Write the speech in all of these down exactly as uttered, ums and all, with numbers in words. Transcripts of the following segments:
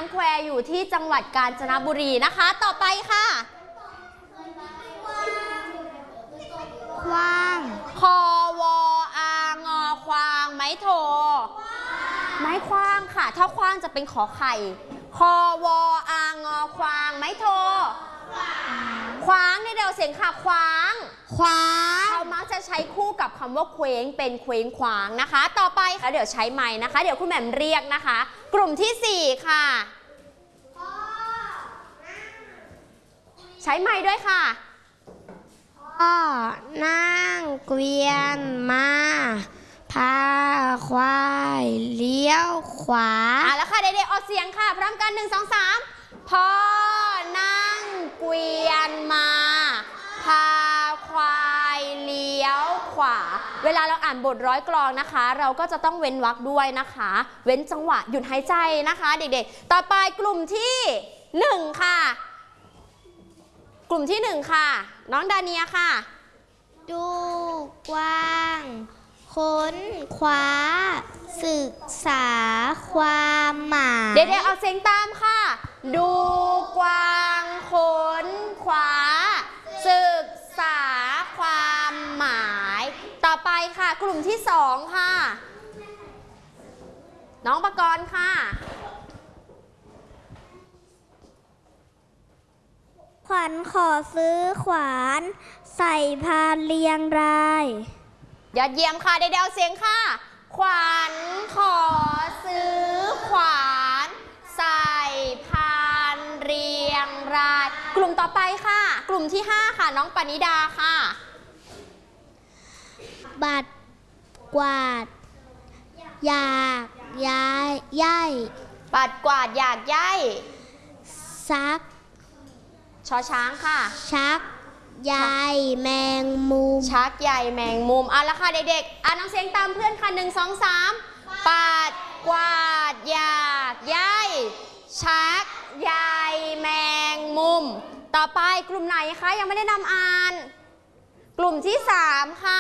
ำแควอยู่ที่จังหวัดกาญจนบุรีนะคะต่อไปค่ะควางคอวออางอควางไม้โทไม้ควางค่ะถ้าควางจะเป็นขอไข่คอวออางอควางไม้โทคว้างในเดียวเสียงค่ะคว้างคว้างเขามักจะใช้คู่กับคำว่าเคว้งเป็นเคว้งคว้างนะคะต่อไปค่ะเดี๋ยวใช้ไม้นะคะเดี๋ยวคุณแหม่มเรียกนะคะกลุ่มที่สี่ค่ะใช้ไม้ด้วยค่ะพ่อนั่งเกวียนมาพาควายเลี้ยวขวาอ่ะแล้วค่ะเด็กๆออกเสียงค่ะพร้อมกันหนึ่งสองสามพ่อนั่งเกวียนมาพาควายเลี้ยวขวาเวลาเราอ่านบทร้อยกลองนะคะเราก็จะต้องเว้นวรรคด้วยนะคะเว้นจังหวะหยุดหายใจนะคะเด็กๆต่อไปกลุ่มที่หนึ่งค่ะกลุ่มที่หนึ่งค่ะน้องดาเนียค่ะดูกว้างค้นคว้าศึกษาความหมายเด็กๆเอาเสียงตามค่ะดูกว้างค้นคว้าศึกษาความหมายต่อไปค่ะกลุ่มที่สองค่ะน้องปกรณ์ค่ะขวัญขอซื้อขวานใส่พานเรียงรายยอดเยี่ยมค่ะเด็กๆเอาเสียงค่ะขวัญขอซื้อขวานใส่พานเรียงรายกลุ่มต่อไปค่ะกลุ่มที่ห้าค่ะน้องปณิดาค่ะบัดกวาดอยากย้ายย่ายปัดกวาดอยากย่ายซักชอช้างค่ะชักใยแมงมุมชักใยแมงมุมเอาละค่ะเด็กๆอ่านน้องเสียงตามเพื่อนค่ะหนึ่งสองสามปัดกวาดอยากย่ายชักใยแมงมุมต่อไปกลุ่มไหนคะยังไม่ได้นำอ่านกลุ่มที่สามค่ะ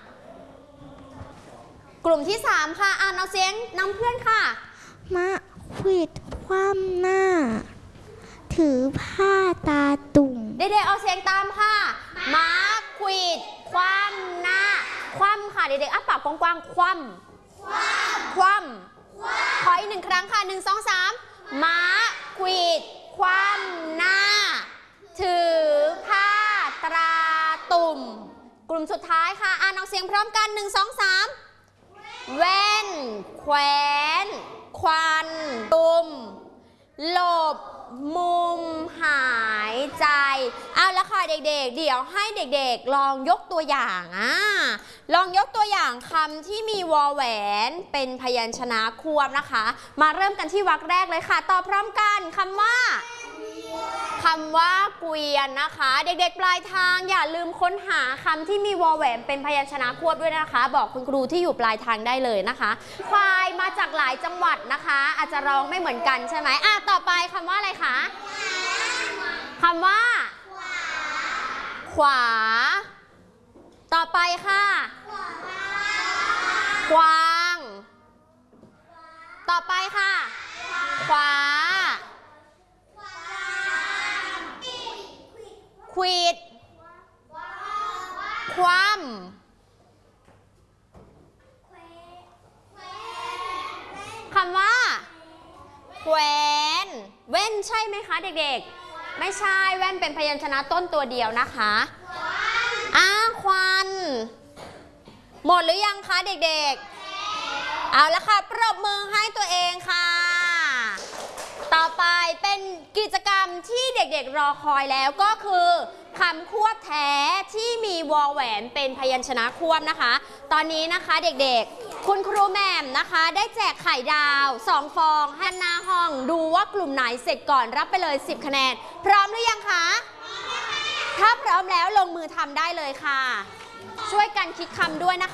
กลุ่มที่สามค่ะอ่านน้องเสียงนำเพื่อนค่ะมะขวิดคว่ำหน้าถือผ้าตาตุ่มเด็กๆเอาเสียงตามค่ะม้าขวิดคว่ำหน้าคว่ำค่ะเด็กๆอ้าปากกว้างๆคว่ำคว่ำขออีกหนึ่งครั้งค่ะหนึ่งสองสามม้าขวิดคว่ำหน้าถือผ้าตราตุ่มกลุ่มสุดท้ายค่ะอ่านออกเสียงพร้อมกันหนึ่งสองสามแว่นแขวนควันตุ่มหลบมุมหายใจเอาละค่ะเด็กๆเดี๋ยวให้เด็กๆลองยกตัวอย่างอ่ะลองยกตัวอย่างคำที่มีวอแหวนเป็นพยัญชนะควบนะคะมาเริ่มกันที่วรรคแรกเลยค่ะตอบพร้อมกันคำว่าคำว่าเกวียนนะคะเด็กๆปลายทางอย่าลืมค้นหาคำที่มีวอแหวนเป็นพยัญชนะควบด้วยนะคะบอกคุณครูที่อยู่ปลายทางได้เลยนะคะควายมาจากหลายจังหวัดนะคะอาจจะร้องไม่เหมือนกันใช่ไหมอ่ะต่อไปคำว่าอะไรคะคำว่าขวาต่อไปค่ะกวางต่อไปค่ะขวาขวิดคว่ำคำว่าแขวนเว้นใช่ไหมคะเด็กๆไม่ใช่แว่นเป็นพยัญชนะต้นตัวเดียวนะคะอ้าควันหมดหรือยังคะเด็กๆเอาละค่ะปรบมือให้ตัวเองค่ะต่อไปเป็นกิจกรรมที่เด็กๆรอคอยแล้วก็คือคำควบแท้ที่มีวอแหวนเป็นพยัญชนะควบนะคะตอนนี้นะคะเด็กๆคุณครูแหม่มนะคะได้แจกไข่ดาวสองฟองให้หน้าห้องดูว่ากลุ่มไหนเสร็จก่อนรับไปเลยสิบคะแนนพร้อมหรือยังคะถ้าพร้อมแล้วลงมือทำได้เลยค่ะช่วยกันคิดคำด้วยนะคะ